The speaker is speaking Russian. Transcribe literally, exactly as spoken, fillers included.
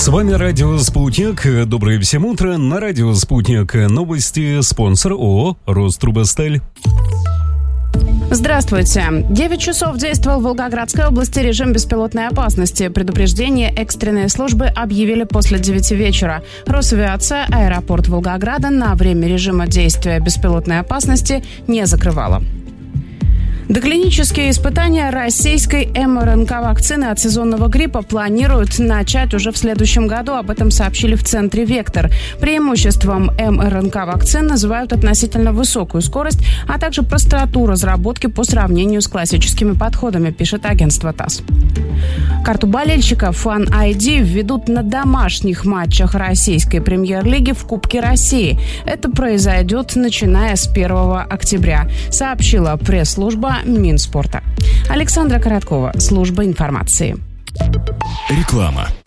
С вами Радио Спутник. Доброе всем утро. На Радио Спутник новости. Спонсор ООО «Рострубосталь». Здравствуйте. девять часов действовал в Волгоградской области режим беспилотной опасности. Предупреждение экстренные службы объявили после девяти вечера. Росавиация аэропорт Волгограда на время режима действия беспилотной опасности не закрывала. Доклинические испытания российской эм эр эн ка-вакцины от сезонного гриппа планируют начать уже в следующем году. Об этом сообщили в центре «Вектор». Преимуществом эм эр эн ка-вакцин называют относительно высокую скорость, а также простоту разработки по сравнению с классическими подходами, пишет агентство ТАСС. Карту болельщика Fan ай ди введут на домашних матчах российской премьер-лиги в Кубке России. Это произойдет начиная с первого октября, сообщила пресс-служба Минспорта. Александра Короткова, служба информации. Реклама.